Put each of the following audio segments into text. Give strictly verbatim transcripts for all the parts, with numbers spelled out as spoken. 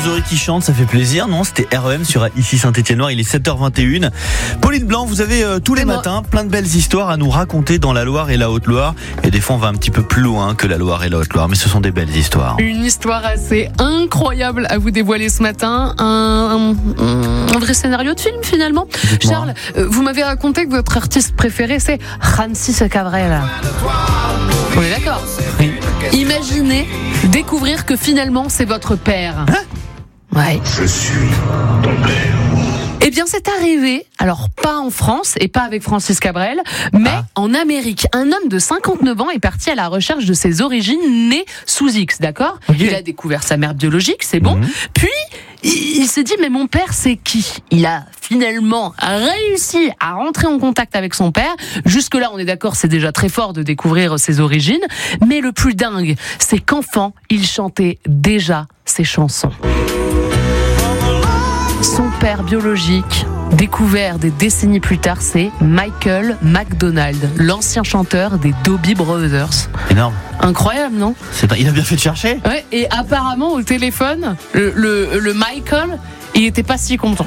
Grégory qui chante, ça fait plaisir, non? C'était R E M sur Ici Saint-Étienne-Loire, il est sept heures vingt et une. Pauline Blanc, vous avez euh, tous les matins plein de belles histoires à nous raconter dans la Loire et la Haute-Loire. Et des fois on va un petit peu plus loin que la Loire et la Haute-Loire, mais ce sont des belles histoires. Une histoire assez incroyable à vous dévoiler ce matin, un, un, un vrai scénario de film finalement. Dites-moi. Charles, euh, vous m'avez raconté que votre artiste préféré c'est Francis Cabrel. On est d'accord? Oui. Imaginez découvrir que finalement c'est votre père. Hein? Ouais. Je suis ton père. Eh bien, c'est arrivé, alors pas en France et pas avec Francis Cabrel, mais ah. en Amérique. Un homme de cinquante-neuf ans est parti à la recherche de ses origines nées sous X, d'accord? Okay. Il a découvert sa mère biologique, c'est bon. Mmh. Puis, il, il s'est dit, mais mon père, c'est qui? Il a finalement réussi à rentrer en contact avec son père. Jusque-là, on est d'accord, c'est déjà très fort de découvrir ses origines. Mais le plus dingue, c'est qu'enfant, il chantait déjà ses chansons. Son père biologique, découvert des décennies plus tard, c'est Michael McDonald, l'ancien chanteur des Doobie Brothers. Énorme. Incroyable, non? C'est... Il a bien fait de chercher. Ouais, et apparemment, au téléphone, le, le, le Michael, il était pas si content.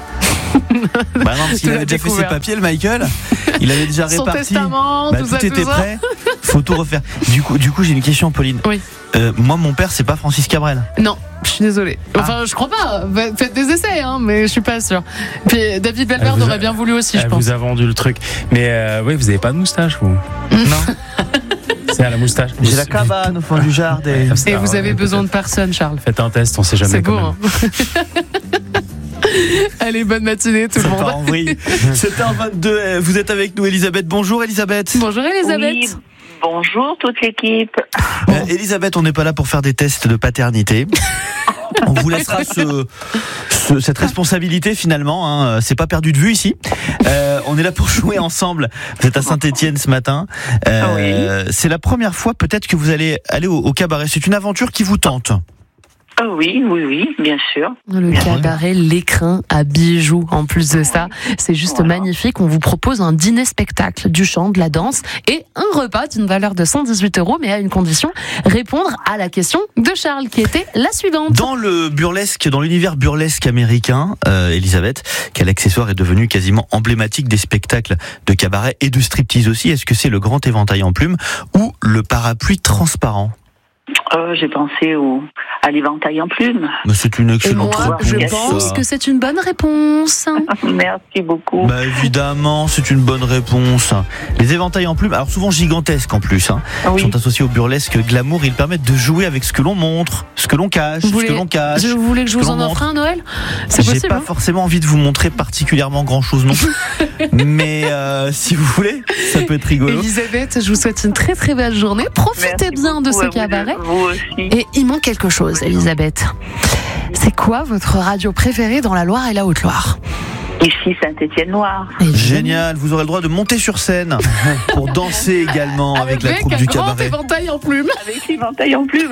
Bah non, parce qu'il avait déjà découvert. fait ses papiers, le Michael. Il avait déjà Son réparti. Testament, bah, tout, tout ça, était tout prêt. Faut tout refaire. Du coup, du coup, j'ai une question, Pauline. Oui. Euh, moi, mon père, c'est pas Francis Cabrel. Non, je suis désolée. Enfin, ah. je crois pas. Faites des essais, hein, mais je suis pas sûre. Puis David Belverde aurait bien voulu aussi, elle je pense. Vous a vendu le truc. Mais euh, oui, vous avez pas de moustache, vous? Non. C'est à la moustache. J'ai la cabane au fond du jardin. Et vous avez besoin de personne, Charles. Faites un test, on sait jamais. C'est beau, quand même. Hein. Allez, bonne matinée tout le monde. En vrille. sept heures vingt-deux, vous êtes avec nous, Elisabeth. Bonjour, Elisabeth. Bonjour, Elisabeth. Oui, bonjour toute l'équipe. Euh, Elisabeth, on n'est pas là pour faire des tests de paternité. On vous laissera ce, ce, cette responsabilité finalement, hein. C'est pas perdu de vue ici. Euh, on est là pour jouer ensemble. Vous êtes à Saint-Étienne ce matin. Euh, oui. C'est la première fois peut-être que vous allez aller au, au cabaret. C'est une aventure qui vous tente. Oh oui, oui, oui, bien sûr. Le bien cabaret L'Écrin à Bijoux. En plus de ça, c'est juste voilà. magnifique. On vous propose un dîner-spectacle, du chant, de la danse et un repas d'une valeur de cent dix-huit euros, mais à une condition, répondre à la question de Charles, qui était la suivante. Dans le burlesque, dans l'univers burlesque américain, euh, Elisabeth, quel accessoire est devenu quasiment emblématique des spectacles de cabaret et de striptease aussi? Est-ce que c'est le grand éventail en plumes ou le parapluie transparent? Euh, j'ai pensé au, à l'éventail en plumes. Mais c'est une excellente Et moi, réponse. Je pense que c'est une bonne réponse. Merci beaucoup. Bah évidemment, c'est une bonne réponse. Les éventails en plumes, alors souvent gigantesques en plus, hein, oui. sont associés au burlesque glamour. Ils permettent de jouer avec ce que l'on montre, ce que l'on cache, vous voulez, ce que l'on cache. Je voulais que je vous en offre un, Noël? C'est J'ai possible, pas hein forcément envie de vous montrer particulièrement grand chose non plus. Mais euh, si vous voulez, ça peut être rigolo. Elisabeth, je vous souhaite une très très belle journée. Profitez Merci bien de ce cabaret. Vous aussi. Et il manque quelque chose, Elisabeth. C'est quoi votre radio préférée dans la Loire et la Haute-Loire? Ici Saint-Étienne-Loire. Génial, vous aurez le droit de monter sur scène pour danser également avec, avec la troupe du cabaret. Avec un grand éventail en plumes. Avec l'éventail en plumes.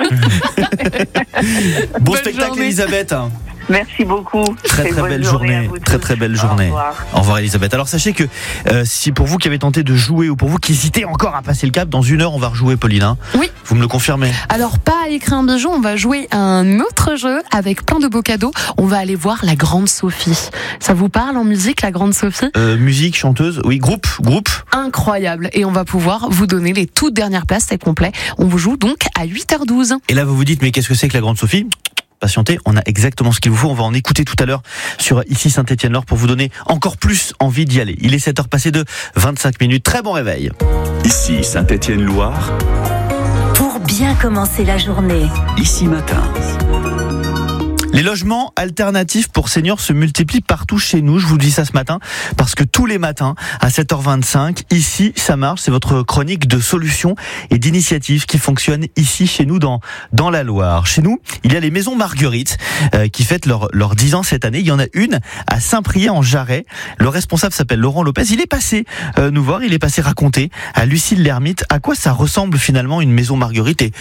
Bon Bonne spectacle, journée. Elisabeth. Merci beaucoup. Très très, très belle journée, très très belle journée. Au revoir, Au revoir Elisabeth. Alors sachez que euh, si pour vous qui avez tenté de jouer ou pour vous qui hésitez encore à passer le cap, dans une heure on va rejouer, Pauline. Oui. Vous me le confirmez? Alors pas à L'Écrin Bijoux, on va jouer un autre jeu avec plein de beaux cadeaux. On va aller voir la Grande Sophie. Ça vous parle en musique, la Grande Sophie? euh, Musique, chanteuse, oui, groupe, groupe. Incroyable. Et on va pouvoir vous donner les toutes dernières places, c'est complet. On vous joue donc à huit heures douze. Et là vous vous dites mais qu'est-ce que c'est que la Grande Sophie? Patientez, on a exactement ce qu'il vous faut. On va en écouter tout à l'heure sur Ici Saint-Étienne-Loire pour vous donner encore plus envie d'y aller. Il est sept heures passées de vingt-cinq minutes. Très bon réveil. Ici Saint-Étienne-Loire. Pour bien commencer la journée. Ici Matin. Les logements alternatifs pour seniors se multiplient partout chez nous. Je vous dis ça ce matin parce que tous les matins à sept heures vingt-cinq, ici ça marche. C'est votre chronique de solutions et d'initiatives qui fonctionne ici chez nous dans dans la Loire. Chez nous, il y a les maisons Marguerite euh, qui fêtent leurs leurs dix ans cette année. Il y en a une à Saint-Priest en Jarret. Le responsable s'appelle Laurent Lopez. Il est passé euh, nous voir. Il est passé raconter à Lucille l'Ermite à quoi ça ressemble finalement une maison Marguerite et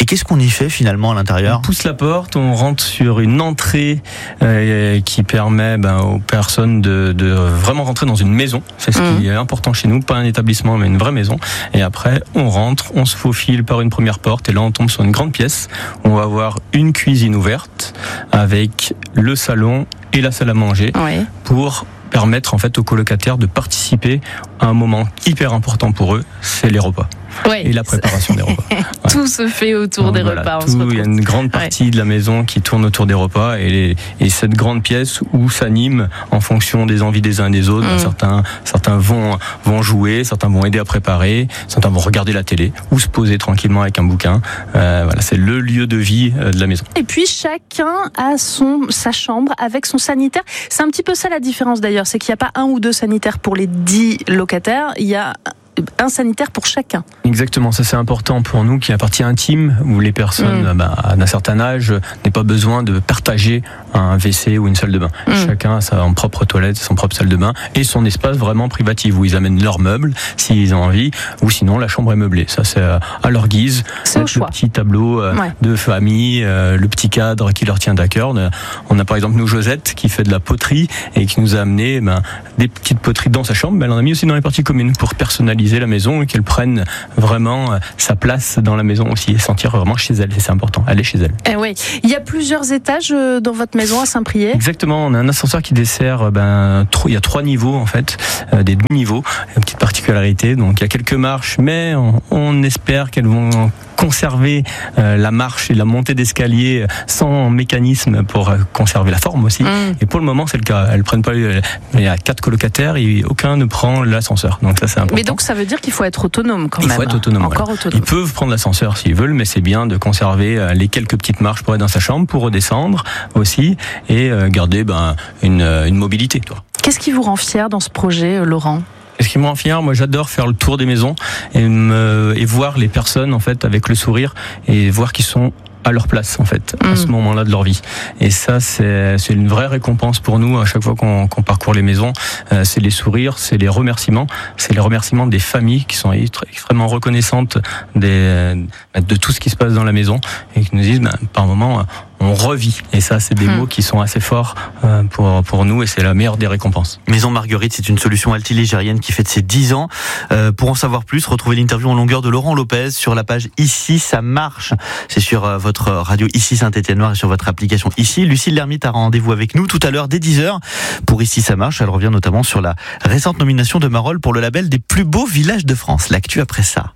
Et qu'est-ce qu'on y fait finalement à l'intérieur ? On pousse la porte, on rentre sur une entrée euh, qui permet ben, aux personnes de, de vraiment rentrer dans une maison. C'est ce mmh. qui est important chez nous, pas un établissement mais une vraie maison. Et après, on rentre, on se faufile par une première porte et là on tombe sur une grande pièce. On va avoir une cuisine ouverte avec le salon et la salle à manger ouais. pour permettre en fait aux colocataires de participer à un moment hyper important pour eux, c'est les repas. Ouais. Et la préparation des repas. Ouais. Tout se fait autour Donc, des voilà, repas. tout, il y a une grande partie ouais. de la maison qui tourne autour des repas et, les, et cette grande pièce où s'anime en fonction des envies des uns et des autres. Mmh. Certains, certains vont, vont jouer, certains vont aider à préparer, certains vont regarder la télé ou se poser tranquillement avec un bouquin. Euh, voilà, c'est le lieu de vie de la maison. Et puis chacun a son, sa chambre avec son sanitaire. C'est un petit peu ça la différence d'ailleurs, c'est qu'il n'y a pas un ou deux sanitaires pour les dix locataires, il y a un sanitaire pour chacun. Exactement, ça c'est important pour nous, qui est la partie intime où les personnes mmh. bah, d'un certain âge n'aient pas besoin de partager un W C ou une salle de bain. Mmh. Chacun a sa propre toilette, son propre salle de bain et son espace vraiment privatif où ils amènent leurs meubles s'ils ont envie, ou sinon la chambre est meublée. Ça c'est à leur guise. C'est au choix. Le petit tableau euh, ouais. de famille, euh, le petit cadre qui leur tient à cœur. On a, on a par exemple nous Josette qui fait de la poterie et qui nous a amené ben, des petites poteries dans sa chambre, mais elle en a mis aussi dans les parties communes pour personnaliser la maison et qu'elle prenne vraiment sa place dans la maison aussi et sentir vraiment chez elle. C'est important, elle est chez elle. Eh oui. Il y a plusieurs étages dans votre maison à Saint-Priest. Exactement, on a un ascenseur qui dessert, ben, il y a trois niveaux en fait, euh, des demi-niveaux, une petite particularité. Donc il y a quelques marches, mais on, on espère qu'elles vont conserver euh, la marche et la montée d'escalier sans mécanisme pour euh, conserver la forme aussi. Mmh. Et pour le moment, c'est le cas. Elles prennent pas. Il y a quatre colocataires et aucun ne prend l'ascenseur. Donc ça, c'est important. Mais donc ça veut dire qu'il faut être autonome quand il même. Il faut être autonome. Encore voilà. autonome. Ils peuvent prendre l'ascenseur s'ils veulent, mais c'est bien de conserver les quelques petites marches pour être dans sa chambre, pour redescendre aussi et euh, garder ben, une, une mobilité. Toi. Qu'est-ce qui vous rend fier dans ce projet, Laurent ? Ce qui me rend fier, moi j'adore faire le tour des maisons et, me, et voir les personnes en fait avec le sourire et voir qu'ils sont à leur place en fait mmh. à ce moment-là de leur vie. Et ça c'est c'est une vraie récompense pour nous à chaque fois qu'on, qu'on parcourt les maisons. Euh, c'est les sourires, c'est les remerciements, c'est les remerciements des familles qui sont extrêmement reconnaissantes des, de tout ce qui se passe dans la maison et qui nous disent ben, par moment on revit. Et ça, c'est des mmh. mots qui sont assez forts euh, pour, pour nous et c'est la meilleure des récompenses. Maison Marguerite, c'est une solution altiligérienne qui fête ses dix ans. Euh, pour en savoir plus, retrouvez l'interview en longueur de Laurent Lopez sur la page Ici, ça marche. C'est sur euh, votre radio Ici Saint-Étienne-Loire et sur votre application Ici. Lucille Lermite a rendez-vous avec nous tout à l'heure dès dix heures pour Ici, ça marche. Elle revient notamment sur la récente nomination de Marolles pour le label des plus beaux villages de France. L'actu après ça.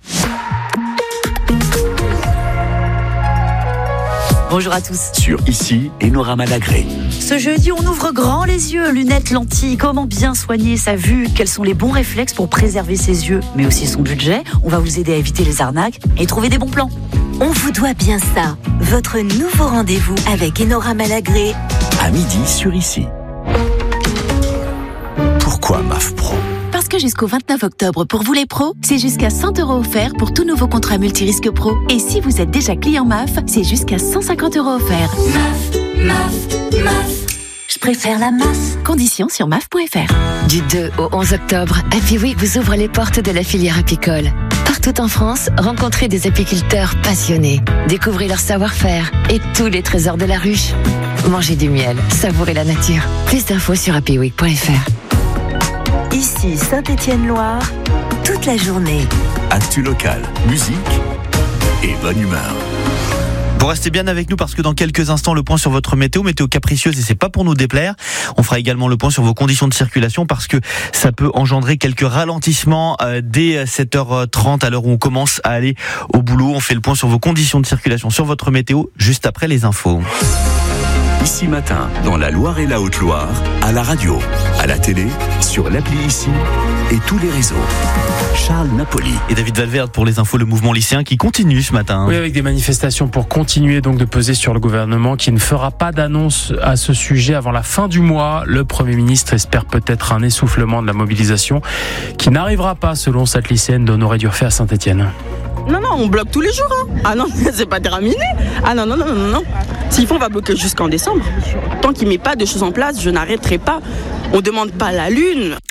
Bonjour à tous. Sur Ici, Enora Malagré. Ce jeudi, on ouvre grand les yeux, lunettes, lentilles. Comment bien soigner sa vue? Quels sont les bons réflexes pour préserver ses yeux, mais aussi son budget? On va vous aider à éviter les arnaques et trouver des bons plans. On vous doit bien ça. Votre nouveau rendez-vous avec Enora Malagré. À midi sur Ici. Pourquoi M A F Pro? Parce que jusqu'au vingt-neuf octobre, pour vous les pros, c'est jusqu'à cent euros offerts pour tout nouveau contrat multirisque pro. Et si vous êtes déjà client M A F, c'est jusqu'à cent cinquante euros offerts. M A F, M A F, M A F. Je préfère la M A F. Conditions sur M A F point F R. Du deux au onze octobre, Happy Week vous ouvre les portes de la filière apicole. Partout en France, rencontrez des apiculteurs passionnés. Découvrez leur savoir-faire et tous les trésors de la ruche. Mangez du miel, savourez la nature. Plus d'infos sur happy week point F R. Ici Saint-Étienne-Loire, toute la journée. Actu locale, musique et bonne humeur. Vous restez bien avec nous parce que dans quelques instants, le point sur votre météo, météo capricieuse et c'est pas pour nous déplaire. On fera également le point sur vos conditions de circulation parce que ça peut engendrer quelques ralentissements euh, dès sept heures trente à l'heure où on commence à aller au boulot. On fait le point sur vos conditions de circulation, sur votre météo, juste après les infos. Ici Matin, dans la Loire et la Haute-Loire, à la radio, à la télé, sur l'appli Ici et tous les réseaux. Charles Napoli. Et David Valverde pour les infos, le mouvement lycéen qui continue ce matin. Oui, avec des manifestations pour continuer donc de peser sur le gouvernement qui ne fera pas d'annonce à ce sujet avant la fin du mois. Le Premier ministre espère peut-être un essoufflement de la mobilisation qui n'arrivera pas selon cette lycéenne d'Honoré Durfé à Saint-Étienne. Non, non, on bloque tous les jours. Hein. Ah non, c'est pas terminé. Ah non, non, non, non, non. S'il faut, on va bloquer jusqu'en décembre. Tant qu'il ne met pas de choses en place, je n'arrêterai pas. On ne demande pas la lune.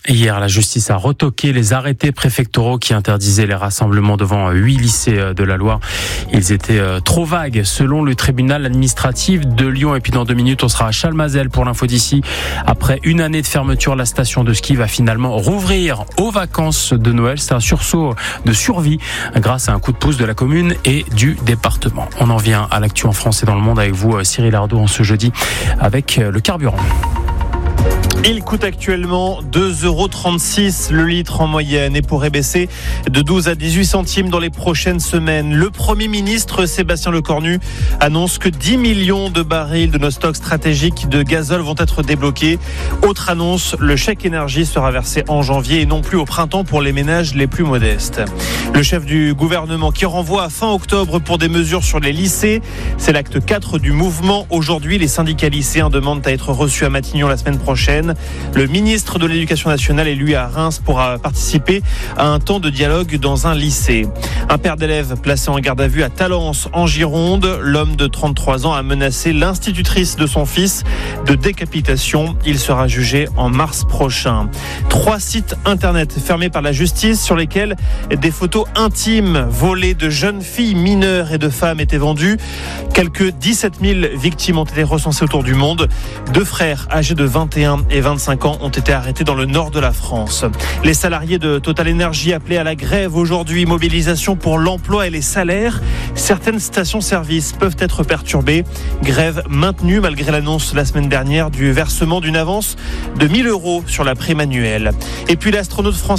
Hier, la justice a retoqué les arrêtés préfectoraux qui interdisaient les rassemblements devant huit lycées de la Loire. Ils étaient trop vagues selon le tribunal administratif de Lyon. Et puis dans deux minutes, on sera à Chalmazel pour l'info d'ici. Après une année de fermeture, la station de ski va finalement rouvrir aux vacances de Noël. C'est un sursaut de survie grâce à un coup de pouce de la commune et du département. On en vient à l'actu en France et dans le monde avec vous, Cyril Ardo, en ce jeudi avec le carburant. Il coûte actuellement deux euros trente-six le litre en moyenne et pourrait baisser de douze à dix-huit centimes dans les prochaines semaines. Le Premier ministre Sébastien Lecornu annonce que dix millions de barils de nos stocks stratégiques de gazole vont être débloqués. Autre annonce, le chèque énergie sera versé en janvier et non plus au printemps pour les ménages les plus modestes. Le chef du gouvernement qui renvoie à fin octobre pour des mesures sur les lycées. C'est l'acte quatre du mouvement. Aujourd'hui, les syndicats lycéens demandent à être reçus à Matignon la semaine prochaine. Le ministre de l'Éducation nationale est lui à Reims pour participer à un temps de dialogue dans un lycée. Un père d'élèves placé en garde à vue à Talence en Gironde. L'homme de trente-trois ans a menacé l'institutrice de son fils de décapitation. Il sera jugé en mars prochain. Trois sites internet fermés par la justice sur lesquels des photos intimes volées de jeunes filles mineures et de femmes étaient vendues. Quelques dix-sept mille victimes ont été recensées autour du monde. Deux frères âgés de vingt et un et vingt-cinq ans ont été arrêtés dans le nord de la France. Les salariés de Total Energy appelés à la grève aujourd'hui. Mobilisation pour l'emploi et les salaires. Certaines stations-service peuvent être perturbées. Grève maintenue malgré l'annonce la semaine dernière du versement d'une avance de mille euros sur la prime annuelle. Et puis l'astronaute français